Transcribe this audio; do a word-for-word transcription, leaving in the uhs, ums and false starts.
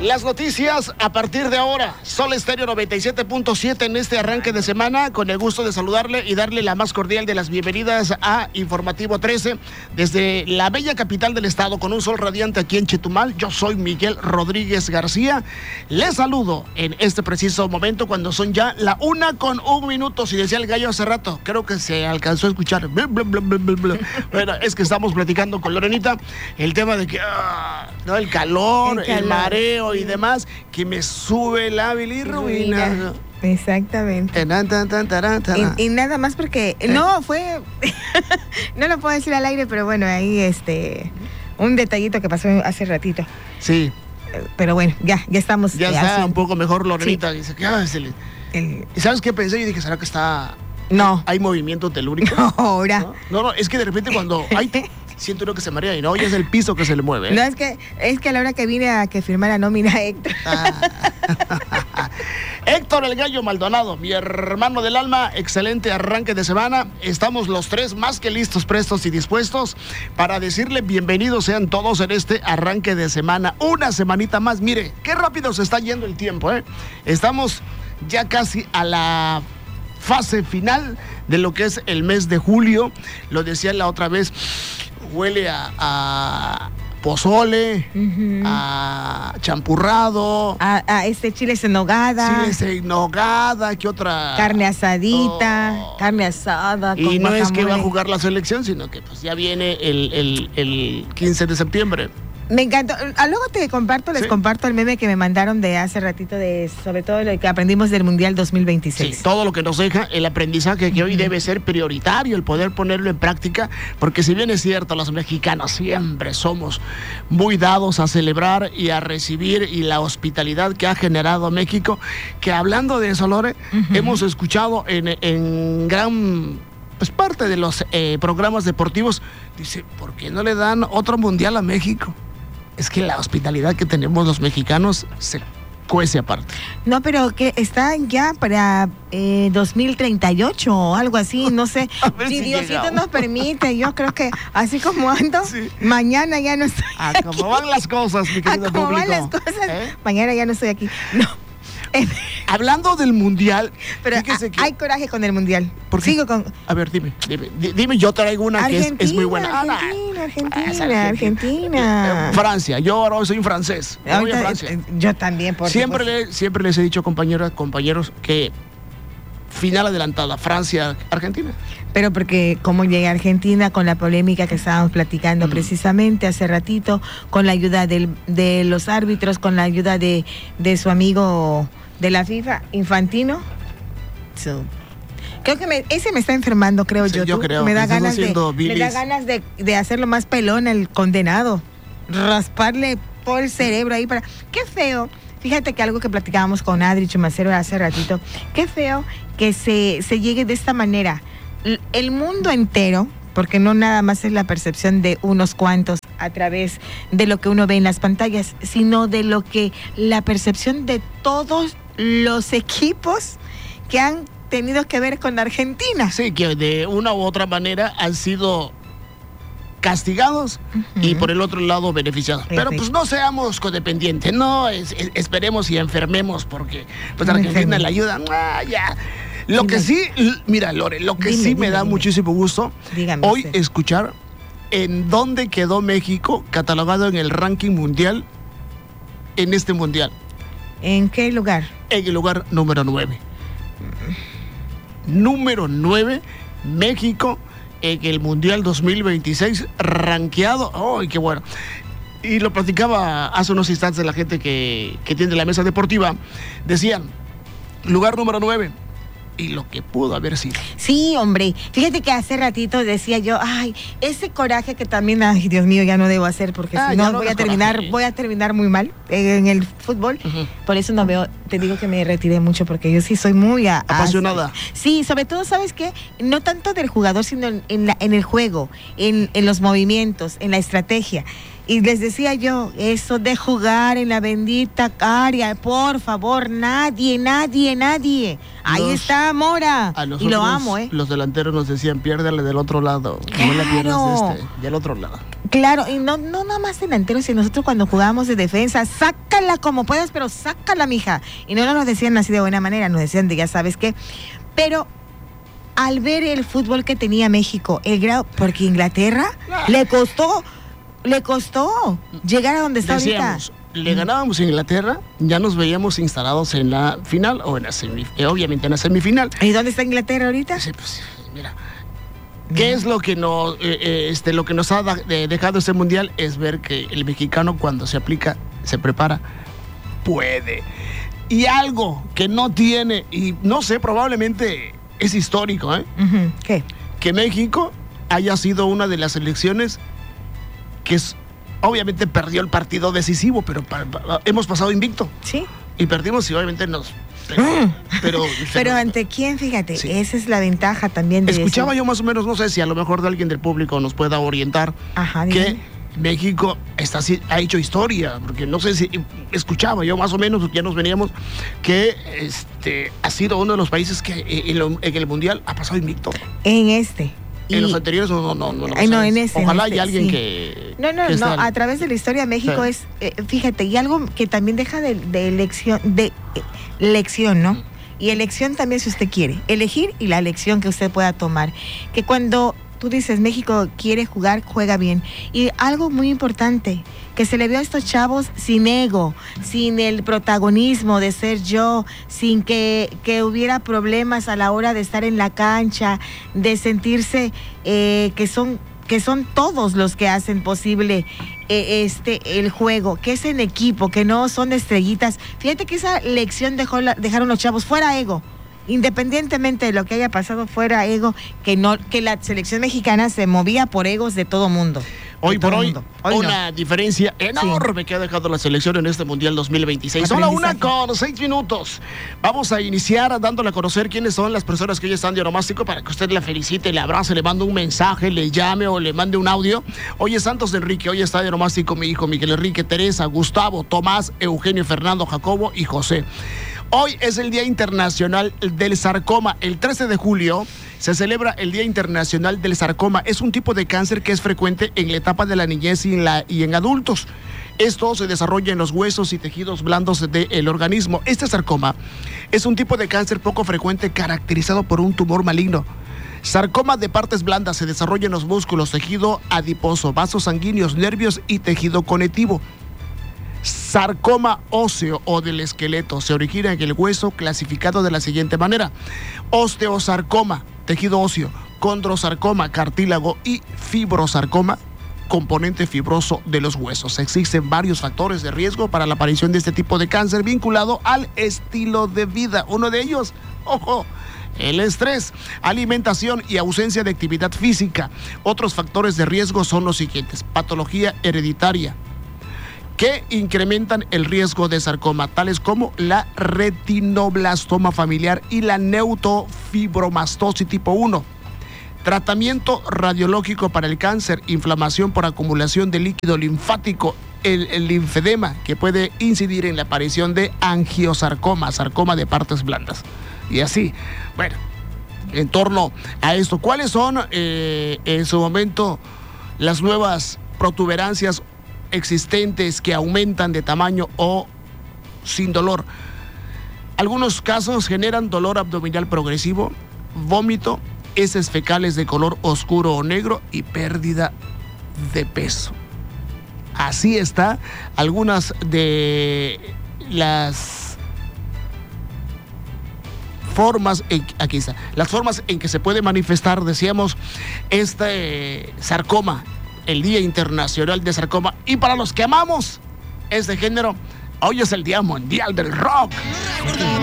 Las noticias a partir de ahora. Sol Estéreo noventa y siete punto siete en este arranque de semana. Con el gusto de saludarle y darle la más cordial de las bienvenidas a Informativo trece desde la bella capital del estado, con un sol radiante aquí en Chetumal. Yo soy Miguel Rodríguez García. Les saludo en este preciso momento cuando son ya la una con un minuto. Si decía el gallo hace rato, creo que se alcanzó a escuchar. Bla, bla, bla, bla, bla. Bueno, es que estamos platicando con Lorenita el tema de que ah, no, el calor, el, calor, el mareo y demás, que me sube la bilirrubina. Exactamente. Y, y nada más porque, ¿Eh? no, fue, no lo puedo decir al aire, pero bueno, ahí este, un detallito que pasó hace ratito. Sí. Pero bueno, ya, ya estamos. Ya está así un poco mejor Lorenita. Sí. Dice que, ah, se le... el... ¿Y sabes qué pensé? Yo dije, ¿será que está... No. ¿Hay movimiento telúrico? No, ahora. ¿No? no, no, es que de repente cuando hay... siento uno que se marea y no, ya es el piso que se le mueve. ¿eh? No, es que es que a la hora que vine a que firmara nómina Héctor. Ah. Héctor el Gallo Maldonado, mi hermano del alma, excelente arranque de semana. Estamos los tres más que listos, prestos y dispuestos para decirle bienvenidos sean todos en este arranque de semana. Una semanita más, mire, qué rápido se está yendo el tiempo, ¿eh? Estamos ya casi a la fase final de lo que es el mes de julio. Lo decía la otra vez, huele a, a pozole, uh-huh. a champurrado, a, a este chile en nogada, chile en nogada, ¿qué otra? Carne asadita, oh. carne asada. Y con no guacamole. Es que va a jugar la selección, sino que pues ya viene el, el, el quince de septiembre. Me encantó. Ah, luego te comparto, les ¿Sí? comparto el meme que me mandaron de hace ratito, de sobre todo lo que aprendimos del Mundial dos mil veintiséis. Sí, todo lo que nos deja el aprendizaje que uh-huh. hoy debe ser prioritario, el poder ponerlo en práctica, porque si bien es cierto, los mexicanos siempre somos muy dados a celebrar y a recibir, y la hospitalidad que ha generado México, que hablando de eso, Lore, uh-huh. hemos escuchado en, en gran... pues parte de los eh, programas deportivos, dice, ¿por qué no le dan otro mundial a México? Es que la hospitalidad que tenemos los mexicanos se cuece aparte. No, pero que están ya para eh, dos mil treinta y ocho o algo así, no sé. Si, si Diosito llegamos. Nos permite, yo creo que así como ando, sí. mañana ya no estoy ah, aquí. ¿Cómo van las cosas, mi querido ¿Cómo público? van las cosas? ¿Eh? Mañana ya no estoy aquí. No. Hablando del mundial, pero a, que... hay coraje con el mundial. ¿Por Sigo con. A ver, dime, dime, dime, yo traigo una Argentina, que es, es muy buena. Argentina, Argentina, Argentina. Eh, Francia, yo ahora soy un francés. Ahorita, voy a Francia. Yo también, por siempre le, siempre les he dicho, compañeras, compañeros, que final adelantada, Francia, Argentina. Pero porque como llegué a Argentina con la polémica que estábamos platicando mm. precisamente hace ratito, con la ayuda del, de los árbitros, con la ayuda de, de su amigo de la FIFA, Infantino. So, creo que me, ese me está enfermando, creo sí, yo. Yo creo me da que ganas de, me da ganas de, de hacerlo más pelón el condenado, rasparle todo el cerebro ahí para. Qué feo. Fíjate que algo que platicábamos con Adri Chumacero hace ratito, qué feo que se, se llegue de esta manera. El mundo entero, porque no nada más es la percepción de unos cuantos a través de lo que uno ve en las pantallas, sino de lo que la percepción de todos los equipos que han tenido que ver con Argentina. Sí, que de una u otra manera han sido castigados uh-huh. y por el otro lado beneficiados. Perfecto. Pero pues no seamos codependientes, no es, es, esperemos y enfermemos porque pues a Argentina le ayuda. Ah, ya. Lo que sí, mira, Lore, lo que dime, sí me dime, da dime. muchísimo gusto Dígame hoy usted. escuchar en dónde quedó México catalogado en el ranking mundial en este mundial. ¿En qué lugar? En el lugar número nueve. Número nueve, México en el Mundial dos mil veintiséis, rankeado. ¡Ay, qué bueno! Y lo platicaba hace unos instantes la gente que, que tiene la mesa deportiva. Decían, lugar número nueve. Y lo que pudo haber sido. Sí, hombre. Fíjate que hace ratito decía yo, ay, ese coraje que también, ay, Dios mío, ya no debo hacer porque ah, si no, no voy a terminar, coraje. voy a terminar muy mal en el fútbol. Uh-huh. Por eso no veo, te digo que me retiré mucho porque yo sí soy muy a, apasionada. A, sí, sobre todo, ¿sabes qué? No tanto del jugador, sino en, en, la, en el juego, en, en los movimientos, en la estrategia. Y les decía yo, eso de jugar en la bendita área, por favor, nadie, nadie, nadie. Ahí los, está Mora. Y lo amo, ¿eh? Los delanteros nos decían, piérdale del otro lado. Claro. No la pierdas de este, del otro lado. Claro, y no, no nada más delanteros, sino nosotros cuando jugábamos de defensa, sácala como puedas, pero sácala, mija. Y no nos decían así de buena manera, nos decían de ya sabes qué. Pero al ver el fútbol que tenía México, el grado, porque Inglaterra ah. le costó, le costó llegar a donde está Decíamos, ahorita. Le ganábamos a Inglaterra, ya nos veíamos instalados en la final o en la semifinal, obviamente en la semifinal. ¿Y dónde está Inglaterra ahorita? Sí, pues, mira, ¿qué es lo que nos, eh, eh, este, lo que nos ha da, de, dejado este mundial? Es ver que el mexicano cuando se aplica, se prepara, puede. Y algo que no tiene, y no sé, probablemente es histórico, ¿eh? Uh-huh. ¿Qué? Que México haya sido una de las selecciones que es, obviamente perdió el partido decisivo, pero pa, pa, hemos pasado invicto. Sí. Y perdimos y obviamente nos... Pero, mm. pero, pero ante quién, fíjate, sí. Esa es la ventaja también de Escuchaba eso. yo más o menos, no sé si a lo mejor de alguien del público nos pueda orientar, Ajá, que México está, ha hecho historia, porque no sé si escuchaba yo más o menos, ya nos veníamos, que este ha sido uno de los países que en, lo, en el Mundial ha pasado invicto. En este. En y, los anteriores no, no, no. no, Ay, no en ese, Ojalá en haya este, alguien sí. que... No, no, que no, está... a través de la historia de México sí. es, eh, fíjate, y algo que también deja de, de elección, de eh, elección, ¿no? Mm. Y elección también si usted quiere, elegir y la elección que usted pueda tomar. Que cuando tú dices México quiere jugar, juega bien. Y algo muy importante, que se le vio a estos chavos sin ego, sin el protagonismo de ser yo, sin que, que hubiera problemas a la hora de estar en la cancha, de sentirse eh, que son... que son todos los que hacen posible eh, este el juego, que es en equipo, que no son de estrellitas. Fíjate que esa lección dejó la, dejaron los chavos, fuera ego, independientemente de lo que haya pasado, fuera ego, que no que la selección mexicana se movía por egos de todo mundo. Hoy por hoy, hoy una no. diferencia enorme sí. que ha dejado la selección en este Mundial dos mil veintiséis. Solo una con seis minutos. Vamos a iniciar dándole a conocer quiénes son las personas que hoy están de onomástico para que usted la felicite, le abrace, le mande un mensaje, le llame o le mande un audio. Hoy es Santos de Enrique, hoy está de onomástico mi hijo Miguel Enrique, Teresa, Gustavo, Tomás, Eugenio, Fernando, Jacobo y José. Hoy es el Día Internacional del Sarcoma. El trece de julio se celebra el Día Internacional del Sarcoma. Es un tipo de cáncer que es frecuente en la etapa de la niñez y en, la, y en adultos. Esto se desarrolla en los huesos y tejidos blandos del organismo. Este sarcoma es un tipo de cáncer poco frecuente caracterizado por un tumor maligno. Sarcoma de partes blandas se desarrolla en los músculos, tejido adiposo, vasos sanguíneos, nervios y tejido conectivo. Sarcoma óseo o del esqueleto se origina en el hueso, clasificado de la siguiente manera: osteosarcoma, tejido óseo; condrosarcoma, cartílago; y fibrosarcoma, componente fibroso de los huesos. Existen varios factores de riesgo para la aparición de este tipo de cáncer vinculado al estilo de vida. Uno de ellos, ojo, el estrés, alimentación y ausencia de actividad física. Otros factores de riesgo son los siguientes: patología hereditaria, que incrementan el riesgo de sarcoma, tales como la retinoblastoma familiar y la neutofibromastosis tipo uno. Tratamiento radiológico para el cáncer, inflamación por acumulación de líquido linfático, el, el linfedema, que puede incidir en la aparición de angiosarcoma, sarcoma de partes blandas. Y así, bueno, en torno a esto, ¿cuáles son eh, en su momento las nuevas protuberancias existentes que aumentan de tamaño o sin dolor? Algunos casos generan dolor abdominal progresivo, vómito, heces fecales de color oscuro o negro y pérdida de peso. Así está algunas de las formas, en, aquí está, las formas en que se puede manifestar, decíamos, este sarcoma, el Día Internacional de Sarcoma. Y para los que amamos este género, hoy es el Día Mundial del Rock.